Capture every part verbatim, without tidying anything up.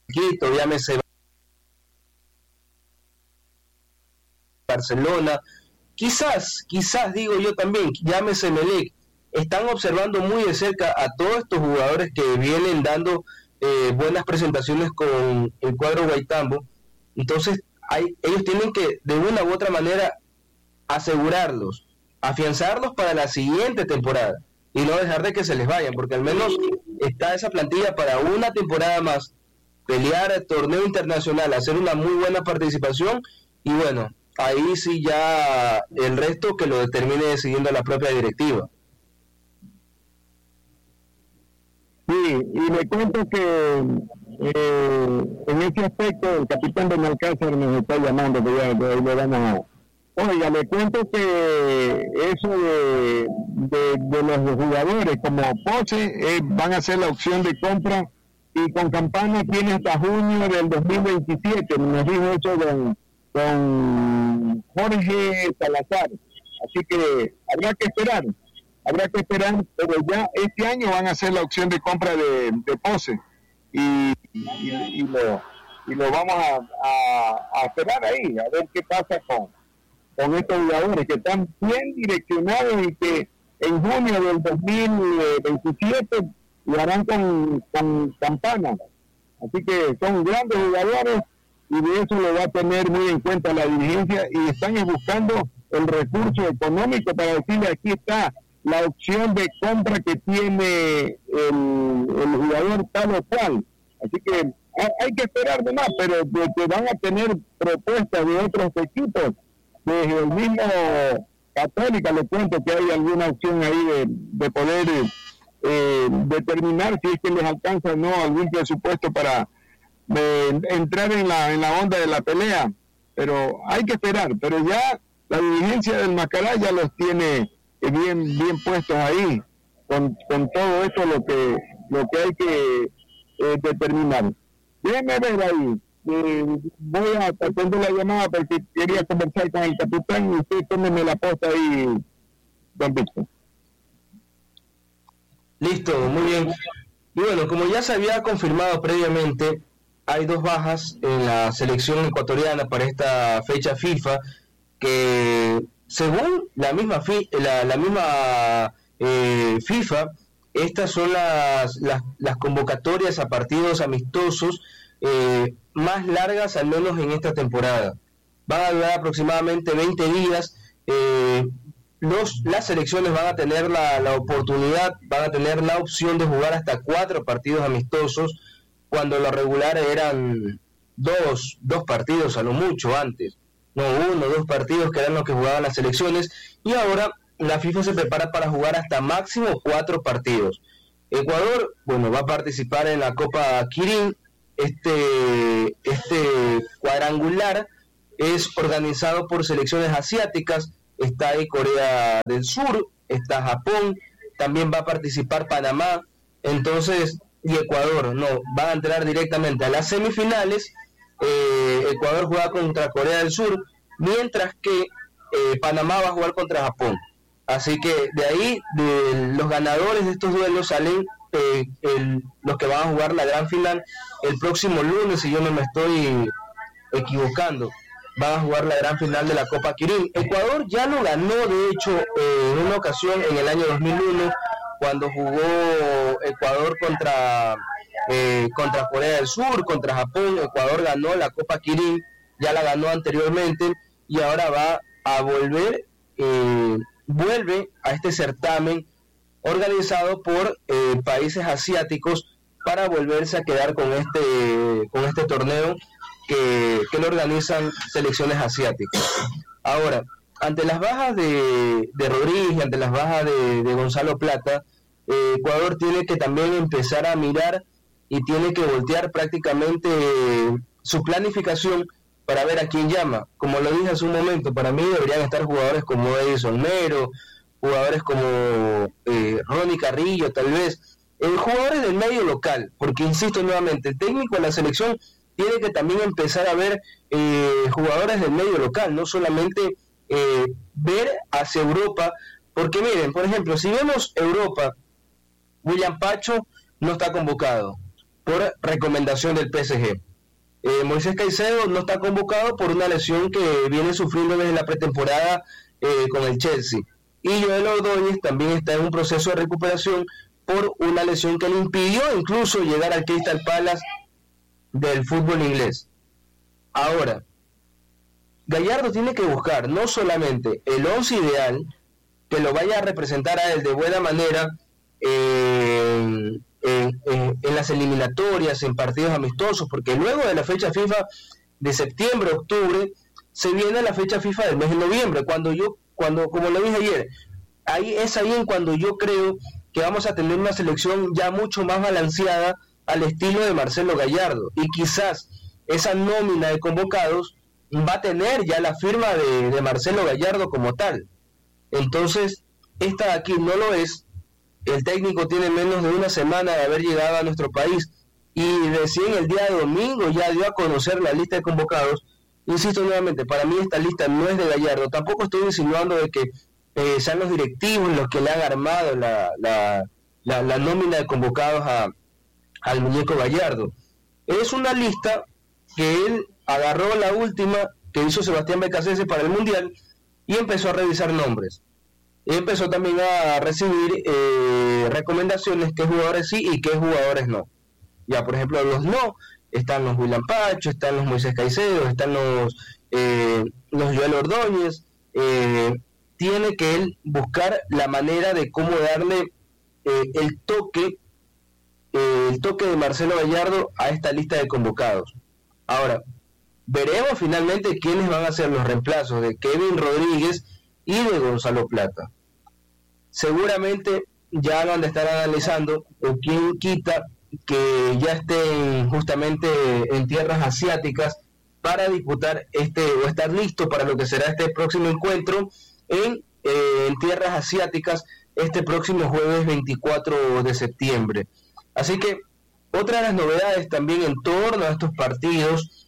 Quito, llámese Barcelona, quizás, quizás digo yo también, llámese Melec, están observando muy de cerca a todos estos jugadores que vienen dando eh, buenas presentaciones con el cuadro Guaitambo. Entonces hay, ellos tienen que de una u otra manera asegurarlos, afianzarlos para la siguiente temporada y no dejar de que se les vayan, porque al menos está esa plantilla para una temporada más, pelear el torneo internacional, hacer una muy buena participación y bueno, ahí sí ya el resto que lo determine decidiendo la propia directiva. Sí, y le cuento que eh, en ese aspecto el capitán Benalcázar nos está llamando, que ya de ahí le vamos a... Oiga, le cuento que eso de, de, de los jugadores como Pose eh, van a hacer la opción de compra y con Campana tiene hasta junio del dos mil veintisiete, nos dijo eso con, con Jorge Salazar, así que habrá que esperar, habrá que esperar, pero ya este año van a hacer la opción de compra de, de Pose y, y, y, lo, y lo vamos a, a, a esperar ahí, a ver qué pasa con con estos jugadores que están bien direccionados y que en junio del dos mil veintisiete lo harán con, con Campana. Así que son grandes jugadores y de eso lo va a tener muy en cuenta la dirigencia y están buscando el recurso económico para decirle aquí está la opción de compra que tiene el, el jugador tal o cual. Así que hay, hay que esperar de más, pero de que van a tener propuestas de otros equipos. Desde el mismo Católica le cuento que hay alguna opción ahí de, de poder eh, determinar si es que les alcanza o no algún presupuesto para eh, entrar en la en la onda de la pelea, pero hay que esperar, pero ya la dirigencia del Macará ya los tiene eh, bien bien puestos ahí con, con todo esto lo que lo que hay que eh, determinar. Déjenme ver ahí. Eh, voy a atender la llamada porque quería conversar con el capitán y usted tómeme la posta ahí, don Víctor. Listo, muy bien. Y bueno, como ya se había confirmado previamente, hay dos bajas en la selección ecuatoriana para esta fecha FIFA que según la misma fi, la, la misma eh, FIFA, estas son las, las, las convocatorias a partidos amistosos eh, más largas al menos en esta temporada. Van a durar aproximadamente veinte días. Eh, los, las selecciones van a tener la, la oportunidad, van a tener la opción de jugar hasta cuatro partidos amistosos, cuando lo regular eran dos, dos partidos a lo mucho antes, no uno, dos partidos que eran los que jugaban las selecciones, y ahora la FIFA se prepara para jugar hasta máximo cuatro partidos. Ecuador, bueno, va a participar en la Copa Kirin. Este, este cuadrangular es organizado por selecciones asiáticas. Está ahí Corea del Sur, está Japón, también va a participar Panamá, entonces, y Ecuador, no, van a entrar directamente a las semifinales. eh, Ecuador juega contra Corea del Sur, mientras que eh, Panamá va a jugar contra Japón. Así que de ahí, de los ganadores de estos duelos salen eh, el, los que van a jugar la gran final el próximo lunes, si yo no me estoy equivocando. Van a jugar la gran final de la Copa Kirin. Ecuador ya lo ganó, de hecho, eh, en una ocasión en el año dos mil uno, cuando jugó Ecuador contra eh, contra Corea del Sur, contra Japón. Ecuador ganó la Copa Kirin, ya la ganó anteriormente, y ahora va a volver, eh, vuelve a este certamen organizado por eh, países asiáticos para volverse a quedar con este con este torneo que, que lo organizan selecciones asiáticas. Ahora, ante las bajas de, de Rodríguez, ante las bajas de, de Gonzalo Plata, eh, Ecuador tiene que también empezar a mirar y tiene que voltear prácticamente eh, su planificación para ver a quién llama. Como lo dije hace un momento, para mí deberían estar jugadores como Edison Mero, jugadores como eh, Ronnie Carrillo, tal vez, eh, jugadores del medio local, porque insisto nuevamente, el técnico de la selección tiene que también empezar a ver eh, jugadores del medio local, no solamente eh, ver hacia Europa, porque miren, por ejemplo, si vemos Europa, William Pacho no está convocado, por recomendación del P S G. Eh, Moisés Caicedo no está convocado por una lesión que viene sufriendo desde la pretemporada eh, con el Chelsea. Y Joel Ordóñez también está en un proceso de recuperación por una lesión que le impidió incluso llegar al Crystal Palace del fútbol inglés. Ahora, Gallardo tiene que buscar no solamente el once ideal que lo vaya a representar a él de buena manera eh, en, en, en las eliminatorias, en partidos amistosos, porque luego de la fecha FIFA de septiembre, octubre, se viene la fecha FIFA del mes de noviembre, cuando yo, cuando, como lo dije ayer, ahí es ahí en cuando yo creo que vamos a tener una selección ya mucho más balanceada al estilo de Marcelo Gallardo, y quizás esa nómina de convocados va a tener ya la firma de, de Marcelo Gallardo como tal. Entonces, esta de aquí no lo es. El técnico tiene menos de una semana de haber llegado a nuestro país y recién el día de domingo ya dio a conocer la lista de convocados. Insisto nuevamente, para mí esta lista no es de Gallardo. Tampoco estoy insinuando de que eh, sean los directivos los que le han armado la, la, la, la nómina de convocados a, al muñeco Gallardo. Es una lista que él agarró, la última que hizo Sebastián Becasese para el Mundial, y empezó a revisar nombres. Y empezó también a recibir eh, recomendaciones, qué jugadores sí y qué jugadores no. Ya, por ejemplo, los no, están los William Pacho, están los Moisés Caicedo, están los, eh, los Joel Ordóñez. Eh, tiene que él buscar la manera de cómo darle eh, el toque, eh, el toque de Marcelo Gallardo a esta lista de convocados. Ahora, veremos finalmente quiénes van a ser los reemplazos de Kevin Rodríguez y de Gonzalo Plata. Seguramente ya van a estar analizando o quién quita que ya estén justamente en tierras asiáticas para disputar este o estar listo para lo que será este próximo encuentro en, eh, en tierras asiáticas este próximo jueves veinticuatro de septiembre. Así que otra de las novedades también en torno a estos partidos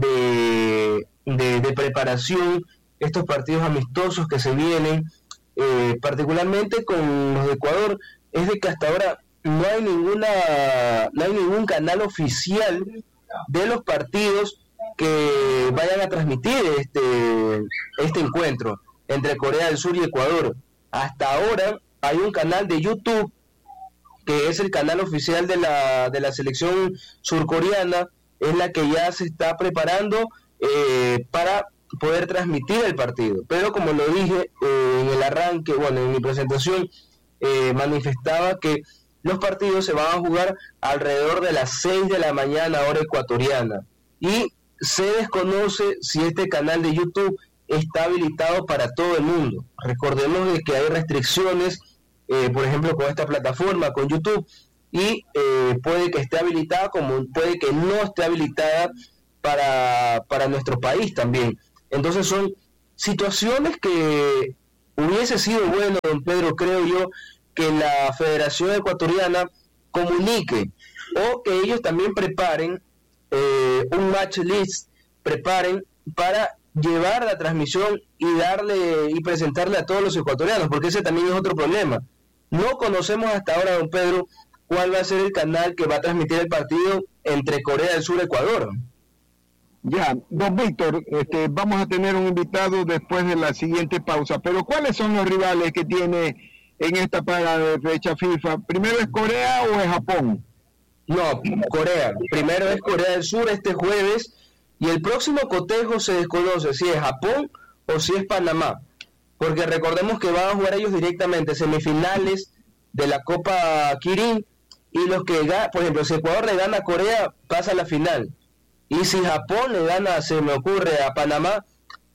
de, de, de preparación, estos partidos amistosos que se vienen, eh, particularmente con los de Ecuador, es de que hasta ahora no hay ninguna no hay ningún canal oficial de los partidos que vayan a transmitir este este encuentro entre Corea del Sur y Ecuador. Hasta ahora hay un canal de YouTube que es el canal oficial de la de la selección surcoreana, es la que ya se está preparando eh, para poder transmitir el partido. Pero como lo dije eh, en el arranque, bueno, en mi presentación, eh, manifestaba que los partidos se van a jugar alrededor de las seis de la mañana hora ecuatoriana, y se desconoce si este canal de YouTube está habilitado para todo el mundo. Recordemos de que hay restricciones, eh, por ejemplo con esta plataforma, con YouTube, y eh, puede que esté habilitada como puede que no esté habilitada para, para nuestro país también. Entonces son situaciones que hubiese sido bueno, don Pedro, creo yo, que la Federación Ecuatoriana comunique, o que ellos también preparen eh, un match list, preparen para llevar la transmisión y darle y presentarle a todos los ecuatorianos, porque ese también es otro problema. No conocemos hasta ahora, don Pedro, cuál va a ser el canal que va a transmitir el partido entre Corea del Sur y Ecuador. Ya, don Víctor, este, vamos a tener un invitado después de la siguiente pausa, pero ¿cuáles son los rivales que tiene en esta parada de fecha FIFA? ¿Primero es Corea o es Japón? No, Corea. Primero es Corea del Sur este jueves, y el próximo cotejo se desconoce si es Japón o si es Panamá, porque recordemos que van a jugar ellos directamente semifinales de la Copa Kirin, y los que, por ejemplo, si Ecuador le gana a Corea, pasa a la final, y si Japón le gana, se me ocurre, a Panamá,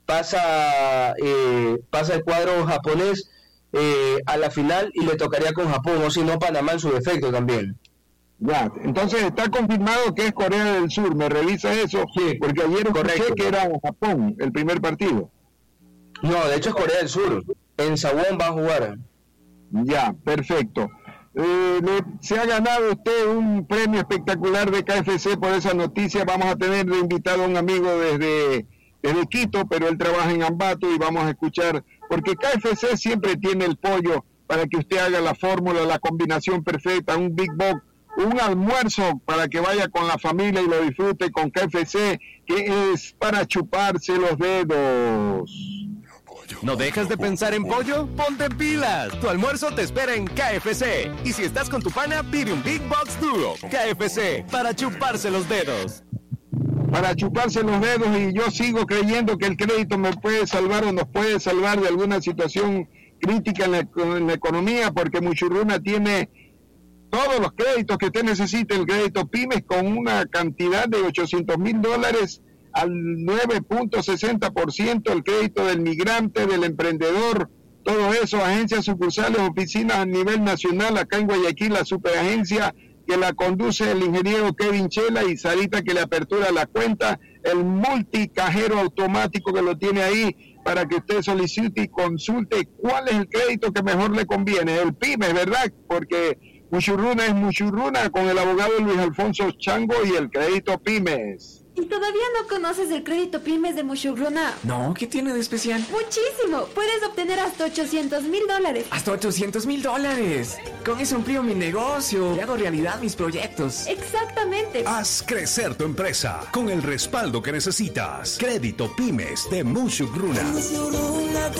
pasa eh, pasa el cuadro japonés eh, a la final y le tocaría con Japón, o si no Panamá en su defecto también. Ya, entonces está confirmado que es Corea del Sur, me revisa eso, sí, porque ayer escuché correcto, que era Japón el primer partido. No, de hecho es Corea del Sur, en Sawon va a jugar. Ya, perfecto. Eh, le, se ha ganado usted un premio espectacular de K F C por esa noticia. Vamos a tener de invitado a un amigo desde, desde Quito, pero él trabaja en Ambato, y vamos a escuchar, porque K F C siempre tiene el pollo para que usted haga la fórmula, la combinación perfecta, un Big Box un almuerzo para que vaya con la familia y lo disfrute con K F C, que es para chuparse los dedos. ¿No dejas de pensar en pollo? ¡Ponte pilas! Tu almuerzo te espera en K F C. Y si estás con tu pana, pide un Big Box Duo. K F C, para chuparse los dedos. Para chuparse los dedos, y yo sigo creyendo que el crédito me puede salvar o nos puede salvar de alguna situación crítica en la, en la economía, porque Muchurruna tiene todos los créditos que usted necesite, el crédito pymes con una cantidad de ochocientos mil dólares al nueve punto sesenta por ciento, el crédito del migrante, del emprendedor, todo eso, agencias sucursales, oficinas a nivel nacional, acá en Guayaquil, la superagencia que la conduce el ingeniero Kevin Chela y Sarita que le apertura la cuenta, el multicajero automático que lo tiene ahí para que usted solicite y consulte cuál es el crédito que mejor le conviene, el pymes, ¿verdad? Porque Muchurruna es Muchurruna con el abogado Luis Alfonso Chango y el crédito pymes. ¿Y todavía no conoces el crédito pymes de Muchurruna? No, ¿qué tiene de especial? Muchísimo, puedes obtener hasta ochocientos mil dólares. ¡Hasta ochocientos mil dólares! Con eso amplío mi negocio y hago realidad mis proyectos. Exactamente. Haz crecer tu empresa con el respaldo que necesitas. Crédito Pymes de Muchurruna. Muchurruna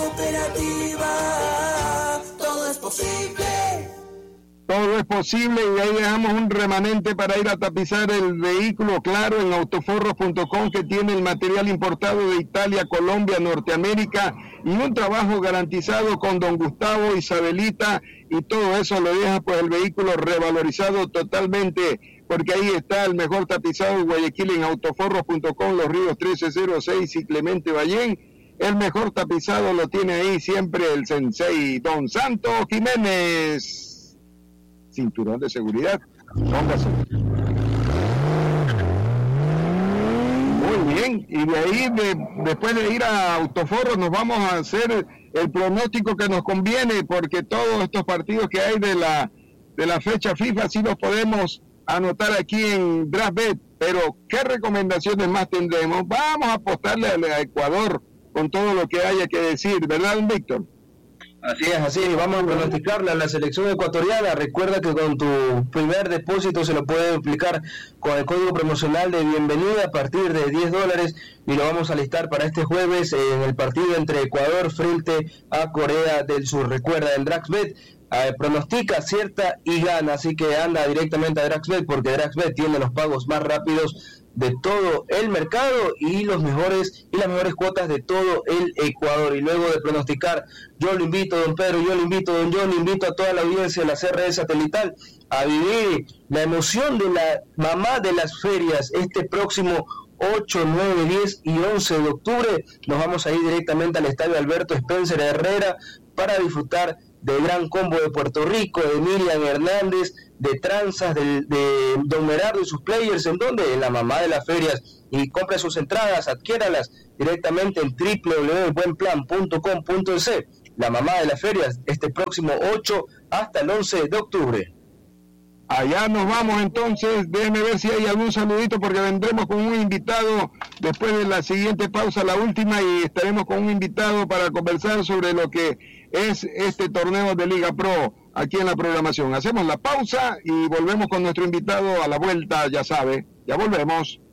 Cooperativa, todo es posible. Todo es posible, y ahí dejamos un remanente para ir a tapizar el vehículo, claro, en autoforros punto com, que tiene el material importado de Italia, Colombia, Norteamérica, y un trabajo garantizado con don Gustavo, Isabelita, y todo eso lo deja pues el vehículo revalorizado totalmente, porque ahí está el mejor tapizado de Guayaquil en autoforros punto com, Los Ríos trece cero seis y Clemente Ballén. El mejor tapizado lo tiene ahí siempre el sensei Don Santos Jiménez. Cinturón de seguridad, póngase. Muy bien, y de ahí, de, después de ir a Autoforros, nos vamos a hacer el pronóstico que nos conviene, porque todos estos partidos que hay de la, de la fecha FIFA sí los podemos anotar aquí en DraftBet, pero ¿qué recomendaciones más tendremos? Vamos a apostarle a Ecuador con todo lo que haya que decir, ¿verdad, don Víctor? Así es, así es, vamos a pronosticarle a la selección ecuatoriana. Recuerda que con tu primer depósito se lo puede duplicar con el código promocional de bienvenida a partir de diez dólares, y lo vamos a listar para este jueves en el partido entre Ecuador frente a Corea del Sur. Recuerda, en DraftBet eh, pronostica, acierta y gana, así que anda directamente a DraftBet, porque DraftBet tiene los pagos más rápidos de todo el mercado y los mejores y las mejores cuotas de todo el Ecuador. Y luego de pronosticar, yo lo invito, don Pedro, yo lo invito, don John, invito a toda la audiencia de la C R E Satelital a vivir la emoción de la mamá de las ferias este próximo ocho, nueve, diez y once de octubre. Nos vamos a ir directamente al estadio Alberto Spencer Herrera para disfrutar del gran combo de Puerto Rico, de Miriam Hernández, de Tranzas, de, de Don Merardo y sus players. ¿En dónde? En la mamá de las ferias. Y compre sus entradas, adquiéralas directamente en doble u doble u doble u punto buen plan punto com punto e s. La mamá de las ferias, este próximo ocho hasta el once de octubre. Allá nos vamos entonces. Déjeme ver si hay algún saludito, porque vendremos con un invitado después de la siguiente pausa, la última, y estaremos con un invitado para conversar sobre lo que es este torneo de Liga Pro aquí en la programación. Hacemos la pausa y volvemos con nuestro invitado a la vuelta, ya sabe, ya volvemos.